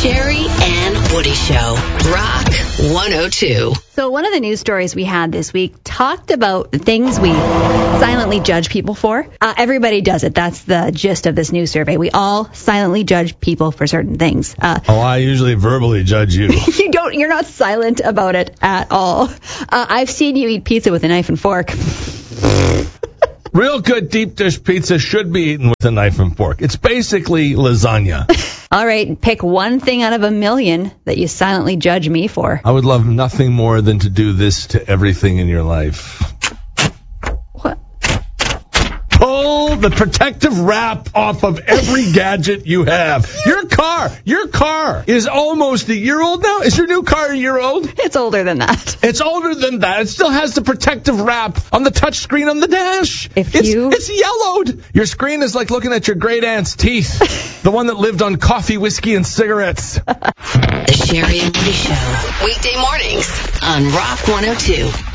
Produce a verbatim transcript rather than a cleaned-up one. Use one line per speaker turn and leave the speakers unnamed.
Sherry and Woody Show. Rock one oh two.
So one of the news stories we had this week talked about things we silently judge people for. Uh, everybody does it. That's the gist of this news survey. We all silently judge people for certain things. Uh,
oh, I usually verbally judge you.
you don't. You're not silent about it at all. Uh, I've seen you eat pizza with a knife and fork.
Real good deep dish pizza should be eaten with a knife and fork. It's basically lasagna.
All right, pick one thing out of a million that you silently judge me for.
I would love nothing more than to do this to everything in your life.
What?
Pull the protective wrap off of every gadget you have. Your car, your car is almost a year old now. Is your new car a year old?
It's older than that.
It's older than that. It still has the protective wrap on the touch screen on the dash.
If
it's,
you...
it's yellowed. Your screen is like looking at your great aunt's teeth. The one that lived on coffee, whiskey, and cigarettes.
The Sherry and Woody Show. Weekday mornings on Rock one oh two.